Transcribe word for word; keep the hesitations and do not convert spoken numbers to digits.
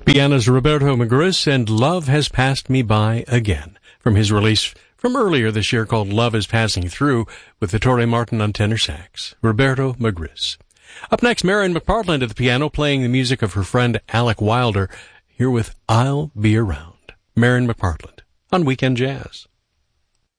Piano's Roberto Magris and Love Has Passed Me By Again, from his release from earlier this year called Love Is Passing Through, with Ettore Martin on tenor sax. Roberto Magris. Up next, Marion McPartland at the piano, playing the music of her friend Alec Wilder, here with I'll Be Around. Marion McPartland on Weekend Jazz.